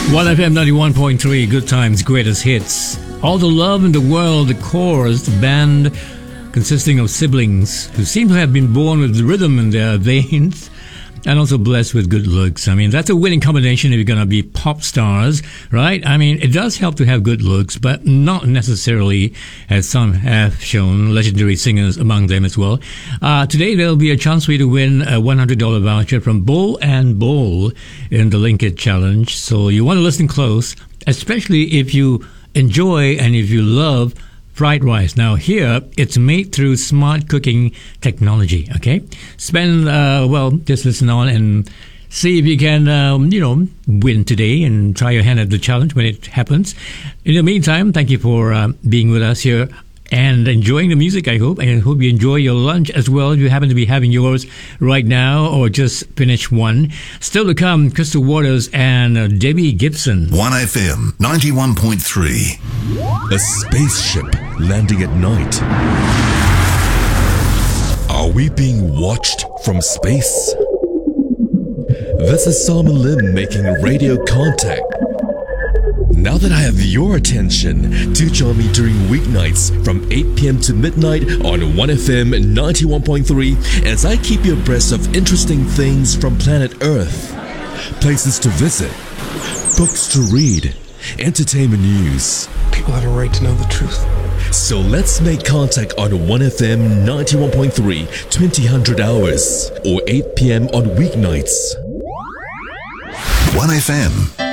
1FM 91.3, Good Times, Greatest Hits. All the love in the world, the Chorus, the band consisting of siblings who seem to have been born with rhythm in their veins and also blessed with good looks. I mean, that's a winning combination if you're going to be pop stars, right? I mean, it does help to have good looks, but not necessarily, as some have shown, legendary singers among them as well. Today, there'll be a chance for you to win a $100 voucher from Bowl and Bowl in the Link It Challenge. So you want to listen close, especially if you enjoy and if you love fried rice. Now here, it's made through smart cooking technology, okay? Just listen on and see if you can, win today and try your hand at the challenge when it happens. In the meantime, thank you for being with us here and enjoying the music, I hope. And I hope you enjoy your lunch as well if you happen to be having yours right now or just finished one. Still to come, Crystal Waters and Debbie Gibson. 1FM 91.3. A spaceship landing at night. Are we being watched from space? This is Simon Lim making radio contact. Now that I have your attention, do join me during weeknights from 8 p.m. to midnight on 1FM 91.3 as I keep you abreast of interesting things from planet Earth. Places to visit, books to read, entertainment news. People have a right to know the truth. So let's make contact on 1FM 91.3, 2000 hours, or 8 p.m. on weeknights. 1FM